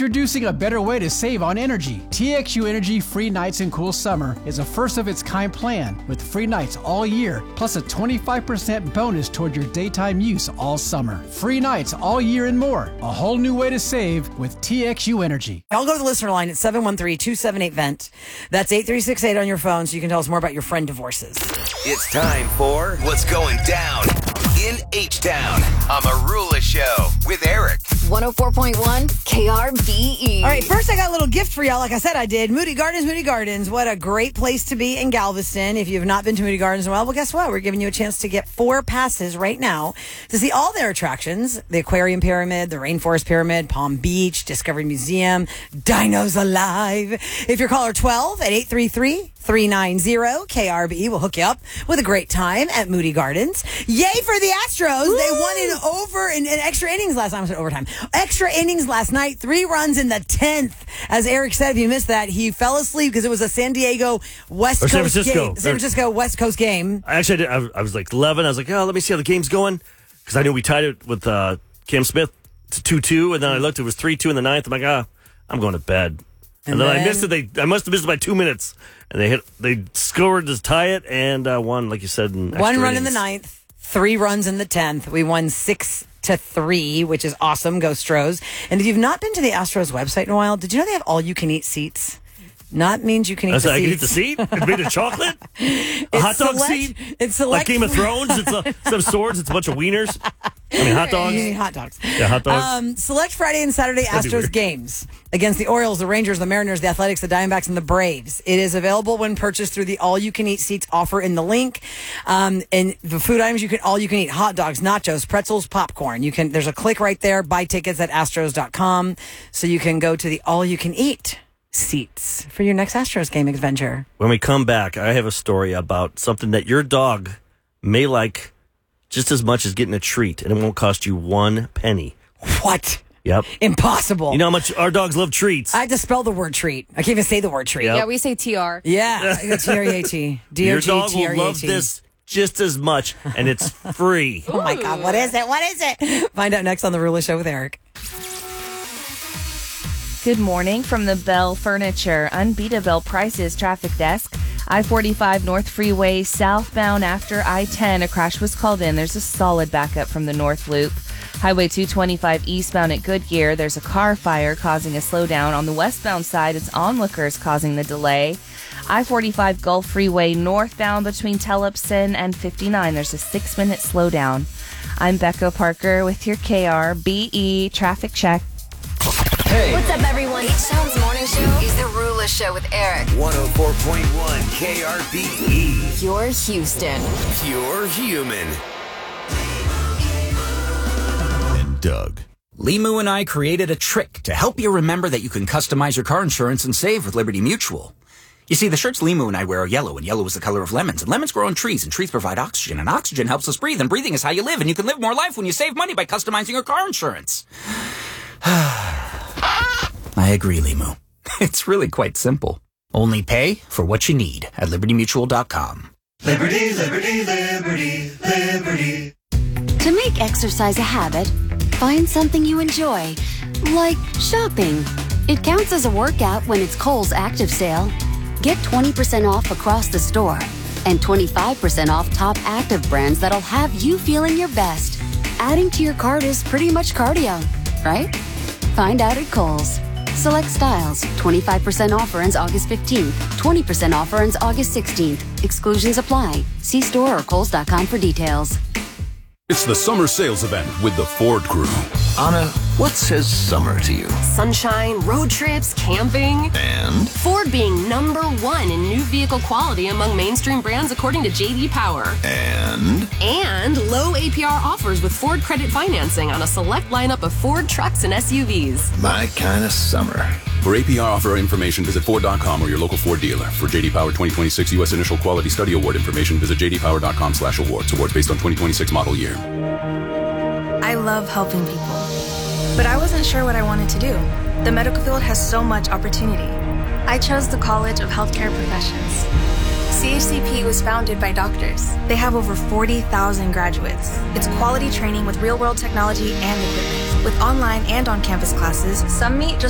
Introducing a better way to save on energy. TXU Energy Free Nights and Cool Summer is a first-of-its-kind plan with free nights all year, plus a 25% bonus toward your daytime use all summer. Free nights all year and more. A whole new way to save with TXU Energy. I'll go to the listener line at 713-278-VENT. That's 8368 on your phone, so you can tell us more about your friend divorces. It's time for What's Going Down in H-Town on Marula Show with Eric. 104.1 KRBE. All right, first I got a little gift for y'all. Like I said, I did. Moody Gardens. What a great place to be in Galveston. If you have not been to Moody Gardens in a while, well, guess what? We're giving you a chance to get 4 passes right now to see all their attractions. The Aquarium Pyramid, the Rainforest Pyramid, Palm Beach, Discovery Museum, Dinos Alive. If you're caller 12 at 833-390-KRBE, we'll hook you up with a great time at Moody Gardens. Yay for the Astros. Woo! They won in extra innings last night. I said overtime. Extra innings last night. 3 runs in the 10th. As Eric said, if you missed that, he fell asleep because it was a San Diego West Coast game. San Francisco West Coast game. Actually, I was like 11. I was like, oh, let me see how the game's going. Because I knew we tied it with Cam Smith to 2-2. And then I looked, it was 3-2 in the 9th. I'm like, I'm going to bed. And then I missed it. I must have missed it by 2 minutes. And they scored to tie it and won, like you said, in extra 1 run innings. in the 9th, 3 runs in the 10th. We won 6-3, which is awesome. Go Stros. And if you've not been to the Astros website in a while, did you know they have all-you-can-eat seats? Not means you can eat the seats. I can eat the seat? It's made of chocolate? A hot dog seat? It's select. Like Game of Thrones? It's instead of swords, it's a bunch of wieners. I mean, hot dogs. You need hot dogs. Yeah, hot dogs. Select Friday and Saturday Astros games against the Orioles, the Rangers, the Mariners, the Athletics, the Diamondbacks, and the Braves. It is available when purchased through the all-you-can-eat seats offer in the link. And the food items, all-you-can-eat hot dogs, nachos, pretzels, popcorn. There's a click right there. Buy tickets at astros.com so you can go to the all-you-can-eat seats for your next Astros game adventure. When we come back, I have a story about something that your dog may like just as much as getting a treat, and it won't cost you 1 penny. What? Yep. Impossible. You know how much our dogs love treats. I have to spell the word treat. I can't even say the word treat. Yeah, we say TR. Yeah, T-R-E-A-T. D-O-G, your dog will T-R-E-A-T. love this just as much, and it's free. Oh, my God. What is it? Find out next on The Rula Show with Eric. Good morning from the Bell Furniture Unbeatable Prices Traffic Desk. I-45 North Freeway southbound after I-10. A crash was called in. There's a solid backup from the North Loop. Highway 225 eastbound at Goodyear. There's a car fire causing a slowdown. On the westbound side, it's onlookers causing the delay. I-45 Gulf Freeway northbound between Tellupson and 59. There's a 6-minute slowdown. I'm Becca Parker with your KRBE Traffic Check. Hey. What's up, everyone? H-Town's morning show is the Rula Show with Eric. 104.1 KRBE. You're Houston. Pure human. And Doug. Limu and I created a trick to help you remember that you can customize your car insurance and save with Liberty Mutual. You see, the shirts Limu and I wear are yellow, and yellow is the color of lemons. And lemons grow on trees, and trees provide oxygen, and oxygen helps us breathe, and breathing is how you live, and you can live more life when you save money by customizing your car insurance. I agree, Limu. It's really quite simple. Only pay for what you need at LibertyMutual.com. Liberty, liberty, liberty, liberty. To make exercise a habit, find something you enjoy, like shopping. It counts as a workout when it's Kohl's Active Sale. Get 20% off across the store and 25% off top active brands that'll have you feeling your best. Adding to your cart is pretty much cardio, right? Find out at Kohl's. Select styles. 25% offer ends August 15th. 20% offer ends August 16th. Exclusions apply. See store or Kohls.com for details. It's the summer sales event with the Ford Crew. Anna, what says summer to you? Sunshine, road trips, camping. And? Ford being #1 in new vehicle quality among mainstream brands according to J.D. Power. And? And low APR offers with Ford credit financing on a select lineup of Ford trucks and SUVs. My kind of summer. For APR offer information, visit Ford.com or your local Ford dealer. For J.D. Power 2026 U.S. Initial Quality Study Award information, visit jdpower.com/awards. Awards based on 2026 model year. I love helping people, but I wasn't sure what I wanted to do. The medical field has so much opportunity. I chose the College of Healthcare Professions. CHCP was founded by doctors. They have over 40,000 graduates. It's quality training with real-world technology and equipment. With online and on-campus classes, some meet just